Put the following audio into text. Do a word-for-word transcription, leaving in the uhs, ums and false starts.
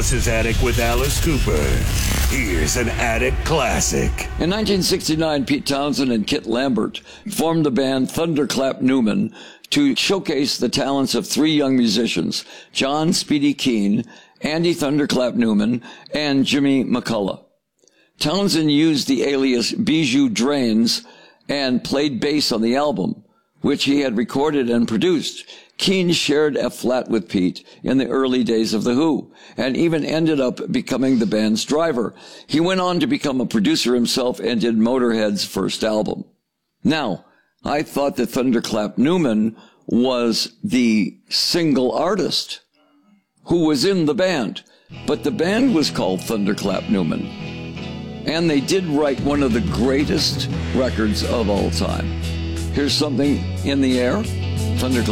Alice's Attic with Alice Cooper. Here's an Attic classic. In nineteen sixty-nine, Pete Townsend and Kit Lambert formed the band Thunderclap Newman to showcase the talents of three young musicians, John Speedy Keene, Andy Thunderclap Newman, and Jimmy McCullough. Townsend used the alias Bijou Drains and played bass on the album, which he had recorded and produced. Keene shared F-flat with Pete in the early days of The Who, and even ended up becoming the band's driver. He went on to become a producer himself and did Motorhead's first album. Now, I thought that Thunderclap Newman was the single artist who was in the band, but the band was called Thunderclap Newman, and they did write one of the greatest records of all time. Here's Something in the Air, Thunderclap